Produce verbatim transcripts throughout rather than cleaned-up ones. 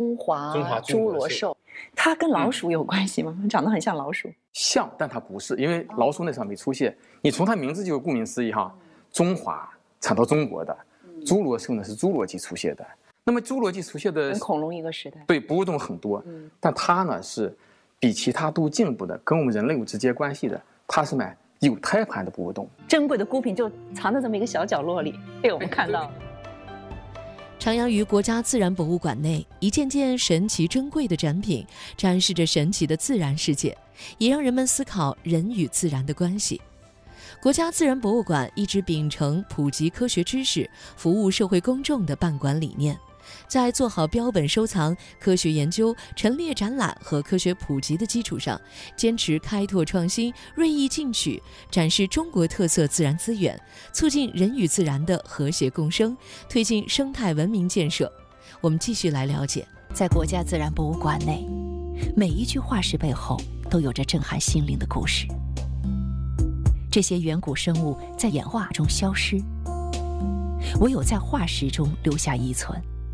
中华中华侏罗兽，它跟老鼠有关系吗？嗯、长得很像老鼠。 像，但它不是，因为老鼠那上没出现。你从它名字就顾名思义哈，中华产到中国的，侏罗兽呢是侏罗纪出现的。那么侏罗纪出现的跟恐龙一个时代， 对，哺乳动物很多，嗯、但它呢是比其他都进步的，跟我们人类有直接关系的。它是买有胎盘的哺乳动物。 珍贵的孤品就藏在这么一个小角落里，被我们看到了。 徜徉于国家自然博物馆内，一件件神奇珍贵的展品展示着神奇的自然世界，也让人们思考人与自然的关系。国家自然博物馆一直秉承普及科学知识、服务社会公众的办馆理念，在做好标本收藏、科学研究、陈列展览和科学普及的基础上，坚持开拓创新、锐意进取，展示中国特色自然资源，促进人与自然的和谐共生，推进生态文明建设。我们继续来了解， 在国家自然博物馆内，每一具化石背后都有着震撼心灵的故事。这些远古生物在演化中消失，唯有在化石中留下遗存。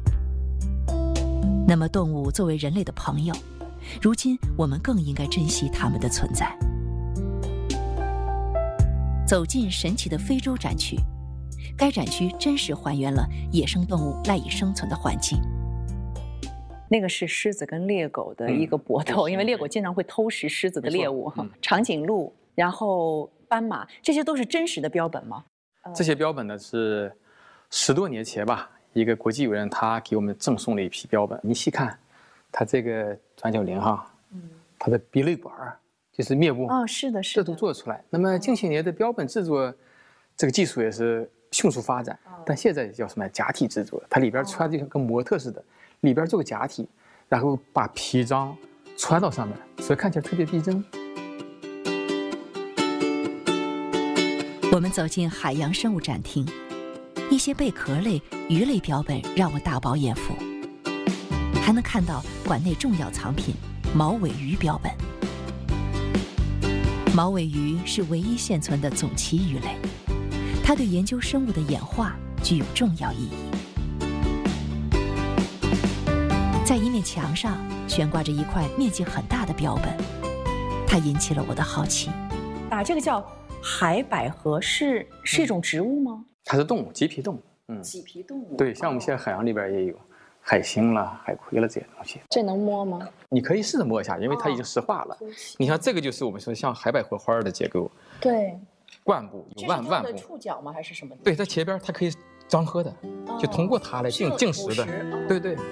那么动物作为人类的朋友，如今我们更应该珍惜它们的存在。走进神奇的非洲展区，该展区真实还原了野生动物赖以生存的环境。 那个是狮子跟猎狗的一个搏斗，嗯、因为猎狗经常会偷食狮子的猎物。嗯、长颈鹿，然后斑马，这些都是真实的标本吗？ 这些标本呢是十多年前吧，一个国际友人他给我们赠送了一批标本。你细看，它这个转角羚哈，嗯，它的鼻泪管就是面部， 哦，是的，是的， 这都做出来。那么近些年的标本制作，这个技术也是迅速发展，哦、但现在叫什么假体制作？它里边穿就像跟模特似的，里边做个假体，然后把皮张穿到上面，所以看起来特别逼真。 我们走进海洋生物展厅，一些贝壳类、鱼类标本让我大饱眼福，还能看到馆内重要藏品毛尾鱼标本。毛尾鱼是唯一现存的总鳍鱼类，它对研究生物的演化具有重要意义。在一面墙上悬挂着一块面积很大的标本，它引起了我的好奇。 啊，这个叫海百合，是是一种植物吗？ 它是动物，棘皮动物。嗯， 棘皮动物。 对，像我们现在海洋里边也有海星了、海葵了这些东西。 这能摸吗？ 你可以试着摸一下，因为它已经石化了。哦、你看这个就是我们说像海百合花的结构。 对。 冠部有万万部。 这是它的触角吗？还是什么？ 对，在前边它可以张合的，哦、就通过它来进进食的。哦、对对。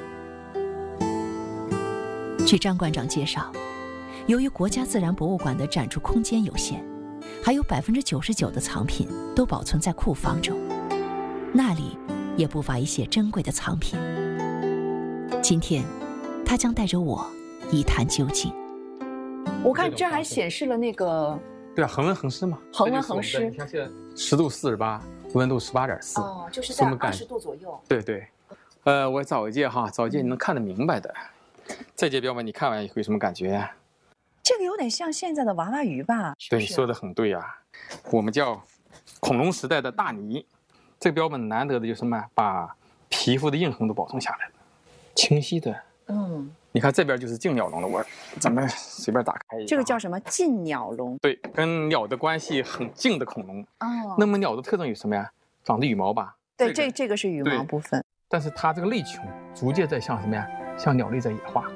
据张馆长介绍，由于国家自然博物馆的展出空间有限，还有百分之九十九的藏品都保存在库房中，那里也不乏一些珍贵的藏品。今天，他将带着我一探究竟。 我看这还显示了那个， 对啊，恒温恒湿嘛， 恒温恒湿。 你看现在湿度四十八，温度十八点四， 哦，就是在二十度左右。 对对，呃，我找一件哈，找一件你能看得明白的。这件标本你看完以后有什么感觉呀？ 这个有点像现在的娃娃鱼吧？ 对，你说的很对啊。我们叫恐龙时代的大泥。这个标本难得的就是什么？把皮肤的印痕都保存下来了，清晰的。嗯，你看这边就是近鸟笼了，我咱们随便打开一下。 这个叫什么？近鸟笼。 对，跟鸟的关系很近的恐龙。哦。那么鸟的特征有什么呀？长的羽毛吧。 对，这这个是羽毛部分。 但是它这个类群逐渐在向什么呀？向鸟类在野化。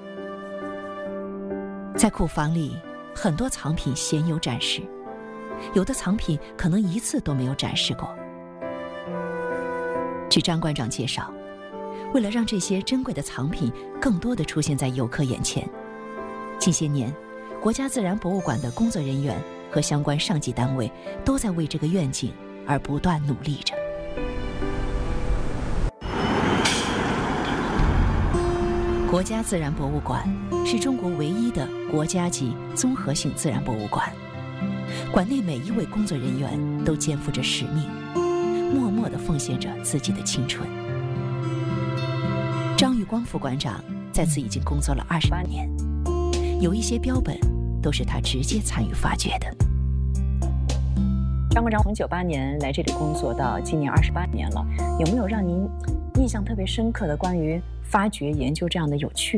在库房里，很多藏品鲜有展示，有的藏品可能一次都没有展示过。据张馆长介绍，为了让这些珍贵的藏品更多地出现在游客眼前，近些年，国家自然博物馆的工作人员和相关上级单位都在为这个愿景而不断努力着。国家自然博物馆是中国唯一的国家级综合性自然博物馆，馆内每一位工作人员都肩负着使命，默默地奉献着自己的青春。张玉光副馆长在此已经工作了二十八年，有一些标本都是他直接参与发掘的。 张馆长从九八年来这里工作到今年二十八年了，有没有让您印象特别深刻的关于发掘研究这样的有趣